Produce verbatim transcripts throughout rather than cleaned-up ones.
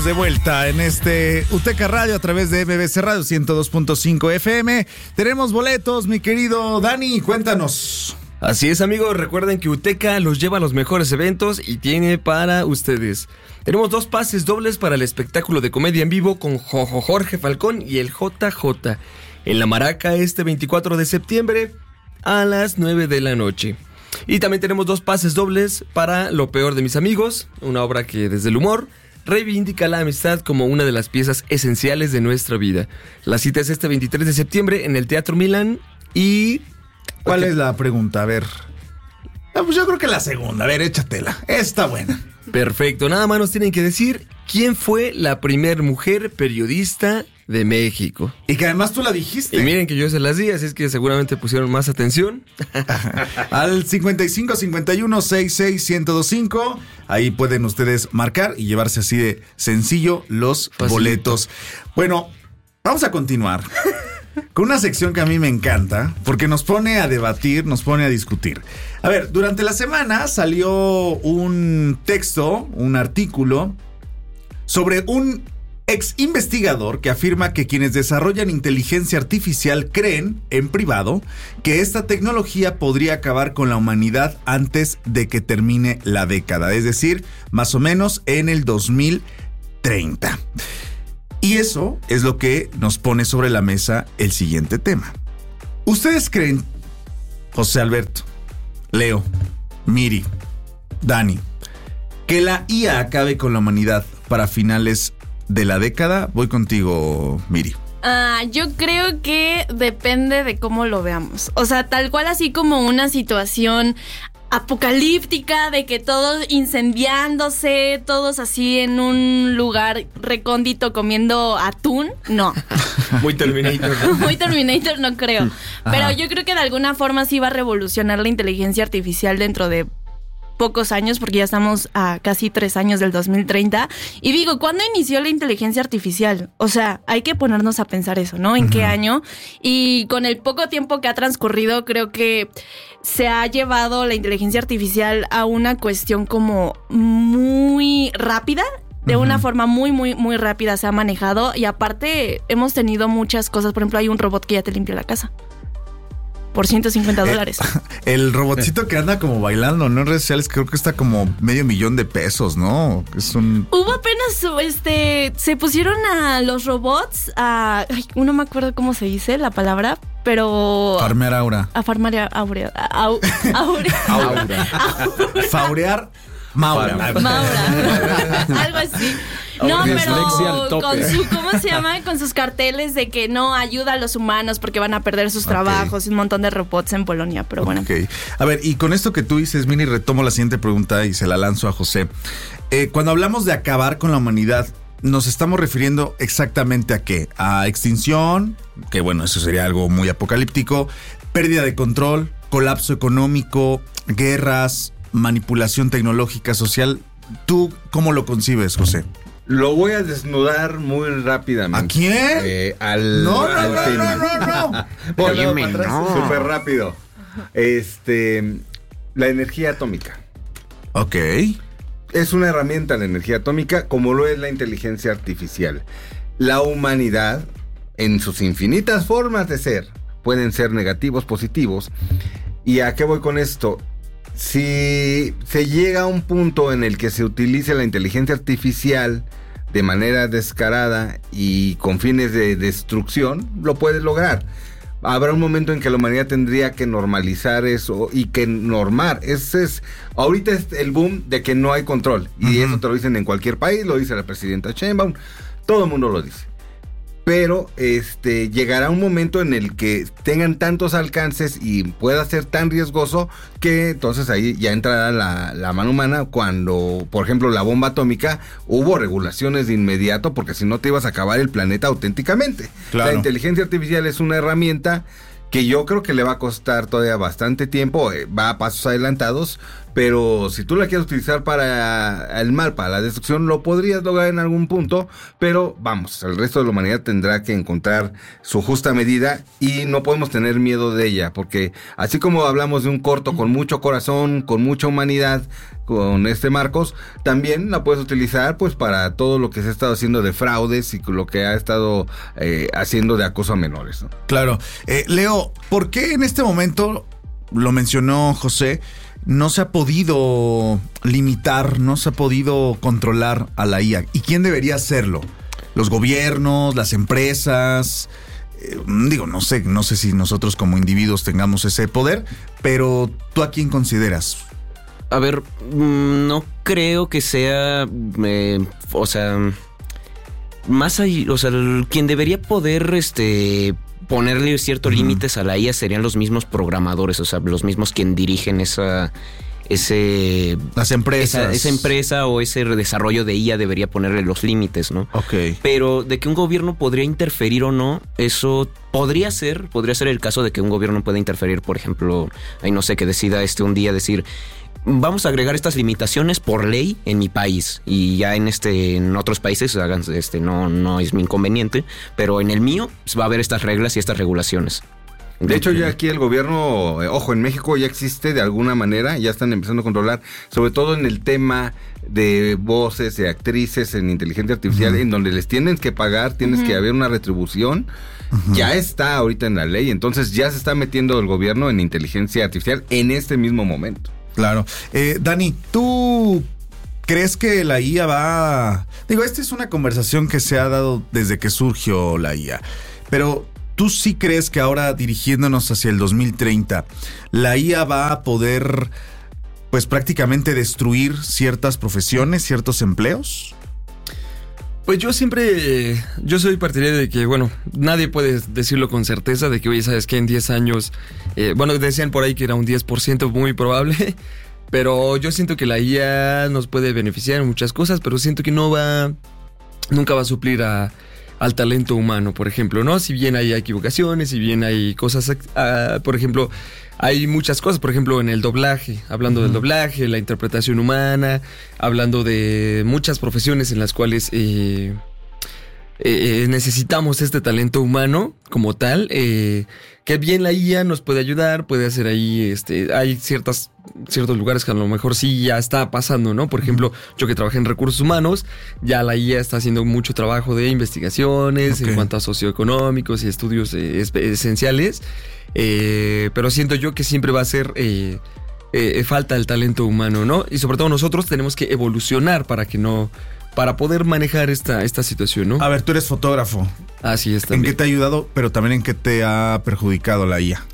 estamos de vuelta en este Uteca Radio a través de M B C Radio ciento dos punto cinco F M. Tenemos boletos, mi querido Dani, cuéntanos. Así es, amigos, recuerden que Uteca los lleva a los mejores eventos y tiene para ustedes. Tenemos dos pases dobles para el espectáculo de comedia en vivo con Jojo Jorge Falcón y el J J en La Maraca este veinticuatro de septiembre a las nueve de la noche. Y también tenemos dos pases dobles para Lo Peor de Mis Amigos, una obra que desde el humor reivindica la amistad como una de las piezas esenciales de nuestra vida. La cita es este veintitrés de septiembre en el Teatro Milán y... ¿Cuál okay. es la pregunta? A ver. Ah, pues yo creo que la segunda. A ver, échatela. Está buena. Perfecto. Nada más nos tienen que decir quién fue la primer mujer periodista de México. Y que además tú la dijiste. Y miren que yo se las di, así es que seguramente pusieron más atención. Al cincuenta y cinco cincuenta y uno sesenta y seis ciento veinticinco. Ahí pueden ustedes marcar y llevarse así de sencillo los Facilito. boletos. Bueno, vamos a continuar con una sección que a mí me encanta, porque nos pone a debatir, nos pone a discutir. A ver, durante la semana salió un texto, un artículo, sobre un ex investigador que afirma que quienes desarrollan inteligencia artificial creen, en privado, que esta tecnología podría acabar con la humanidad antes de que termine la década, es decir, más o menos en el dos mil treinta. Y eso es lo que nos pone sobre la mesa el siguiente tema. ¿Ustedes creen, José Alberto, Leo, Miri, Dani, que la I A acabe con la humanidad para finales de la década? Voy contigo, Miri. Ah, yo creo que depende de cómo lo veamos. O sea, tal cual así como una situación apocalíptica de que todos incendiándose, todos así en un lugar recóndito comiendo atún, no. Muy Terminator, ¿no? Muy Terminator no creo. Ajá. Pero yo creo que de alguna forma sí va a revolucionar la inteligencia artificial dentro de pocos años, porque ya estamos a casi tres años del dos mil treinta. Y digo, ¿cuándo inició la inteligencia artificial? O sea, hay que ponernos a pensar eso, ¿no? ¿En uh-huh. qué año? Y con el poco tiempo que ha transcurrido, creo que se ha llevado la inteligencia artificial a una cuestión como muy rápida. De una uh-huh. forma muy, muy, muy rápida se ha manejado. Y aparte, hemos tenido muchas cosas. Por ejemplo, hay un robot que ya te limpia la casa por ciento cincuenta dólares. El, el robotcito que anda como bailando, ¿no? En redes sociales creo que está como medio millón de pesos, ¿no? Es un... Hubo apenas, este, se pusieron a los robots a... Ay, no me acuerdo cómo se dice la palabra, pero... Farmear aura. A farmear aura. Au, aura. Aura. Faurear Maura. Maura. Algo así. No, pero con su, ¿cómo se llama? Con sus carteles de que no ayuda a los humanos porque van a perder sus trabajos, okay. Un montón de robots en Polonia, pero bueno. Okay. A ver, y con esto que tú dices, Mini, retomo la siguiente pregunta y se la lanzo a José. Eh, cuando hablamos de acabar con la humanidad, ¿nos estamos refiriendo exactamente a qué? ¿A extinción? Que bueno, eso sería algo muy apocalíptico. ¿Pérdida de control? ¿Colapso económico? ¿Guerras? ¿Manipulación tecnológica, social? ¿Tú cómo lo concibes, José? Lo voy a desnudar muy rápidamente. ¿A quién? Eh, al, no, no, al no, tema. no, no, no. Bueno, no. Súper rápido. Este, la energía atómica. Ok. Es una herramienta la energía atómica, como lo es la inteligencia artificial. La humanidad, en sus infinitas formas de ser, pueden ser negativos, positivos. ¿Y a qué voy con esto? Si se llega a un punto en el que se utilice la inteligencia artificial de manera descarada y con fines de destrucción, lo puedes lograr. Habrá un momento en que la humanidad tendría que normalizar eso y que normar. Ese es, ahorita es el boom de que no hay control. Y uh-huh. eso te lo dicen en cualquier país, lo dice la presidenta Sheinbaum, todo el mundo lo dice. Pero este llegará un momento en el que tengan tantos alcances y pueda ser tan riesgoso que entonces ahí ya entrará la, la mano humana. Cuando, por ejemplo, la bomba atómica, hubo regulaciones de inmediato porque si no te ibas a acabar el planeta auténticamente. Claro. La inteligencia artificial es una herramienta que yo creo que le va a costar todavía bastante tiempo, eh, va a pasos adelantados, pero si tú la quieres utilizar para el mal, para la destrucción, lo podrías lograr en algún punto, pero vamos, el resto de la humanidad tendrá que encontrar su justa medida y no podemos tener miedo de ella, porque así como hablamos de un corto con mucho corazón, con mucha humanidad, con este Marcos, también la puedes utilizar pues para todo lo que se ha estado haciendo de fraudes y lo que ha estado eh, haciendo de acoso a menores, ¿no? Claro. Eh, Leo, ¿por qué en este momento, lo mencionó José, no se ha podido limitar, no se ha podido controlar a la I A? ¿Y quién debería hacerlo? ¿Los gobiernos, las empresas? Eh, digo, no sé, no sé si nosotros como individuos tengamos ese poder, pero ¿tú a quién consideras? A ver, no creo que sea, eh, o sea, más allá, o sea, el, quien debería poder, este, ponerle ciertos uh-huh. límites a la I A serían los mismos programadores, o sea, los mismos quien dirigen esa, ese, las empresas, esa, esa empresa o ese desarrollo de I A debería ponerle los límites, ¿no? Ok. Pero de que un gobierno podría interferir o no, eso podría ser, podría ser el caso de que un gobierno pueda interferir, por ejemplo, ay, no sé, que decida este un día decir, vamos a agregar estas limitaciones por ley en mi país y ya en este en otros países hagan este no no es mi inconveniente, pero en el mío va a haber estas reglas y estas regulaciones. De hecho, ya aquí el gobierno, eh, ojo, en México ya existe de alguna manera, ya están empezando a controlar, sobre todo en el tema de voces, de actrices en inteligencia artificial, uh-huh. en donde les tienen que pagar, tienes uh-huh. que haber una retribución. Uh-huh. Ya está ahorita en la ley, entonces ya se está metiendo el gobierno en inteligencia artificial en este mismo momento. Claro. Eh, Dani, ¿tú crees que la I A va...? Digo, esta es una conversación que se ha dado desde que surgió la I A, pero ¿tú sí crees que ahora, dirigiéndonos hacia el dos mil treinta, la I A va a poder, pues prácticamente destruir ciertas profesiones, ciertos empleos? Pues yo siempre, yo soy partidario de que, bueno, nadie puede decirlo con certeza de que, oye, ¿sabes qué? En diez años, eh, bueno, decían por ahí que era un diez por ciento muy probable, pero yo siento que la I A nos puede beneficiar en muchas cosas, pero siento que no va, nunca va a suplir a, al talento humano, por ejemplo, ¿no? Si bien hay equivocaciones, si bien hay cosas, uh, por ejemplo, hay muchas cosas, por ejemplo, en el doblaje, hablando uh-huh. del doblaje, la interpretación humana, hablando de muchas profesiones en las cuales eh, eh, necesitamos este talento humano como tal, eh, que bien la I A nos puede ayudar, puede hacer ahí, este, hay ciertas, ciertos lugares que a lo mejor sí ya está pasando, ¿no? Por ejemplo, yo que trabajé en recursos humanos, ya la I A está haciendo mucho trabajo de investigaciones okay. en cuanto a socioeconómicos y estudios eh, esenciales. Eh, pero siento yo que siempre va a ser eh, eh, falta el talento humano, ¿no? Y sobre todo nosotros tenemos que evolucionar para que no, para poder manejar esta, esta situación, ¿no? A ver, tú eres fotógrafo. Así es también. ¿En qué te ha ayudado, pero también en qué te ha perjudicado la I A?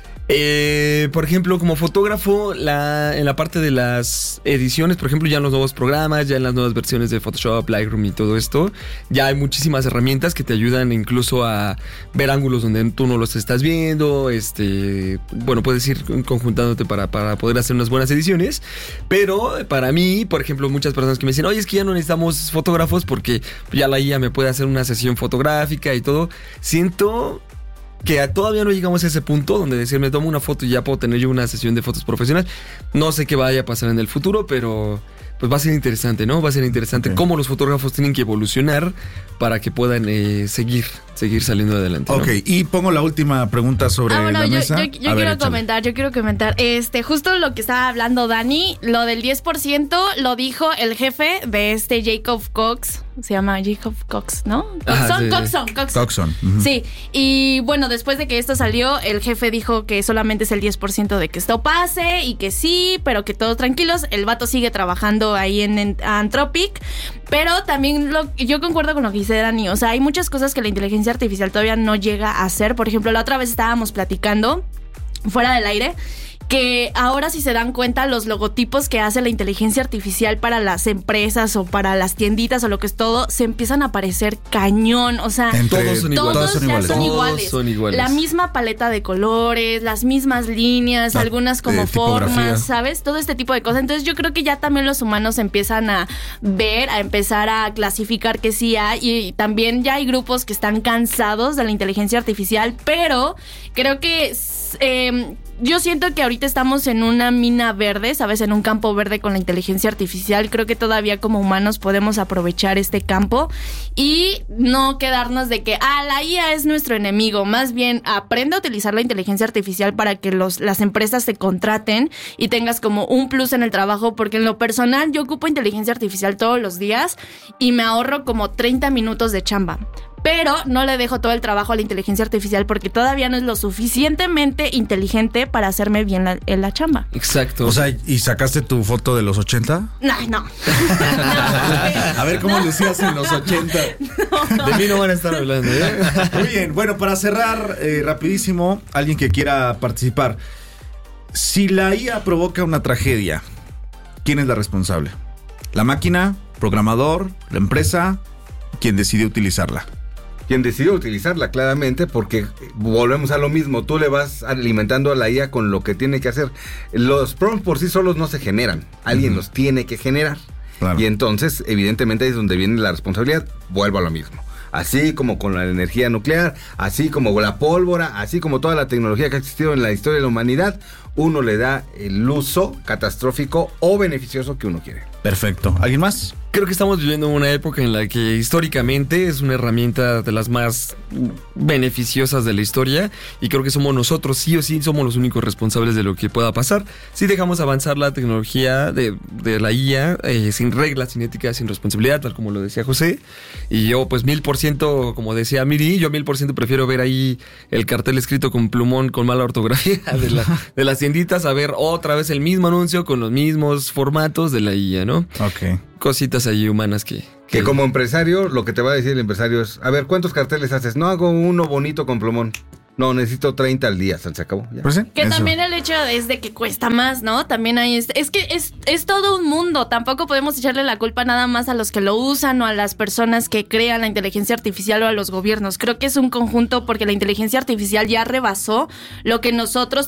Eh, por ejemplo, como fotógrafo, la, en la parte de las ediciones, por ejemplo, ya en los nuevos programas, ya en las nuevas versiones de Photoshop, Lightroom y todo esto, ya hay muchísimas herramientas que te ayudan incluso a ver ángulos donde tú no los estás viendo, este, bueno, puedes ir conjuntándote para, para poder hacer unas buenas ediciones, pero para mí, por ejemplo, muchas personas que me dicen, oye, es que ya no necesitamos fotógrafos porque ya la I A me puede hacer una sesión fotográfica y todo, siento que todavía no llegamos a ese punto donde decir me tomo una foto y ya puedo tener yo una sesión de fotos profesional. No sé qué vaya a pasar en el futuro, pero pues va a ser interesante, ¿no? Va a ser interesante okay. cómo los fotógrafos tienen que evolucionar para que puedan eh, seguir, seguir saliendo adelante, ¿no? Ok, y pongo la última pregunta sobre ah, bueno, la yo, mesa. Yo, yo, yo quiero ver, comentar, yo quiero comentar. Este, justo lo que estaba hablando Dani, lo del diez por ciento lo dijo el jefe de este Jacob Cox. Se llama Jacob Cox, ¿no? Coxon, ah, sí, Coxon, Coxon. Coxon. Uh-huh. Sí, y bueno, después de que esto salió, el jefe dijo que solamente es el diez por ciento de que esto pase y que sí, pero que todos tranquilos. El vato sigue trabajando ahí en, en Anthropic, pero también lo, yo concuerdo con lo que dice Dani. O sea, hay muchas cosas que la inteligencia artificial todavía no llega a hacer. Por ejemplo, la otra vez estábamos platicando fuera del aire que ahora si se dan cuenta los logotipos que hace la inteligencia artificial para las empresas o para las tienditas o lo que es todo, se empiezan a parecer cañón, o sea, Entre, todos son todos iguales. Son iguales. Son iguales. Todos son iguales. La misma paleta de colores, las mismas líneas, la, algunas como formas, ¿sabes? Todo este tipo de cosas. Entonces yo creo que ya también los humanos empiezan a ver, a empezar a clasificar que sí hay, y también ya hay grupos que están cansados de la inteligencia artificial, pero creo que eh, yo siento que ahorita estamos en una mina verde, ¿sabes? En un campo verde con la inteligencia artificial. Creo que todavía como humanos podemos aprovechar este campo y no quedarnos de que, ah, la I A es nuestro enemigo. Más bien, aprende a utilizar la inteligencia artificial para que los, las empresas te contraten y tengas como un plus en el trabajo, porque en lo personal yo ocupo inteligencia artificial todos los días y me ahorro como treinta minutos de chamba. Pero no le dejo todo el trabajo a la inteligencia artificial porque todavía no es lo suficientemente inteligente para hacerme bien la, en la chamba. Exacto. O sea, ¿y sacaste tu foto de los ochenta? No, no. A ver cómo lucías en los ochenta. De mí no van a estar hablando, ¿eh? Muy bien, bueno, para cerrar eh, rapidísimo, alguien que quiera participar. Si la I A provoca una tragedia, ¿quién es la responsable? ¿La máquina? ¿Programador? ¿La empresa? ¿Quién decide utilizarla? Quien decidió utilizarla, claramente, porque volvemos a lo mismo. Tú le vas alimentando a la I A con lo que tiene que hacer. Los prompts por sí solos no se generan. Alguien uh-huh. los tiene que generar. Claro. Y entonces, evidentemente, ahí es donde viene la responsabilidad. Vuelvo a lo mismo. Así como con la energía nuclear, así como la pólvora, así como toda la tecnología que ha existido en la historia de la humanidad, uno le da el uso catastrófico o beneficioso que uno quiere. Perfecto. ¿Alguien más? Creo que estamos viviendo una época en la que históricamente es una herramienta de las más beneficiosas de la historia y creo que somos nosotros, sí o sí, somos los únicos responsables de lo que pueda pasar. Si dejamos avanzar la tecnología de, de la I A eh, sin reglas, sin ética, sin responsabilidad, tal como lo decía José. Y yo pues mil por ciento, como decía Miri, yo mil por ciento prefiero ver ahí el cartel escrito con plumón con mala ortografía de, la, de las tienditas a ver otra vez el mismo anuncio con los mismos formatos de la I A, ¿no? Ok. Cositas ahí humanas que, que... Que como empresario, lo que te va a decir el empresario es, a ver, ¿cuántos carteles haces? No hago uno bonito con plumón. No, necesito treinta al día, se acabó. Ya. Pues sí, que eso. También el hecho es de que cuesta más, ¿no? También hay... Es, es que es, es todo un mundo. Tampoco podemos echarle la culpa nada más a los que lo usan o a las personas que crean la inteligencia artificial o a los gobiernos. Creo que es un conjunto porque la inteligencia artificial ya rebasó lo que nosotros